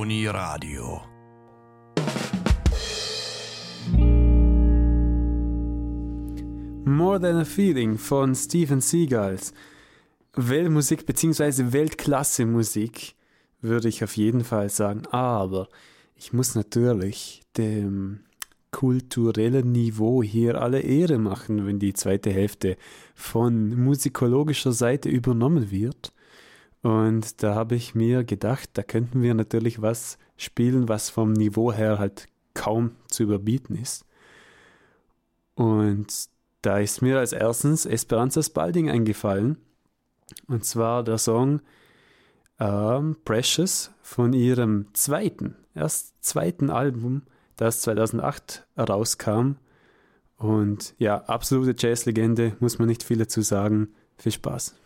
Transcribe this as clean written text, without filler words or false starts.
Tony Radio. More Than a Feeling von Steven Seagals. Weltmusik bzw. Weltklasse-Musik würde ich auf jeden Fall sagen, aber ich muss natürlich dem kulturellen Niveau hier alle Ehre machen, wenn die zweite Hälfte von musikologischer Seite übernommen wird. Und da habe ich mir gedacht, da könnten wir natürlich was spielen, was vom Niveau her halt kaum zu überbieten ist. Und da ist mir als erstes Esperanza Spalding eingefallen. Und zwar der Song Precious von ihrem zweiten Album, das 2008 rauskam. Und ja, absolute Jazzlegende, muss man nicht viel dazu sagen. Viel Spaß.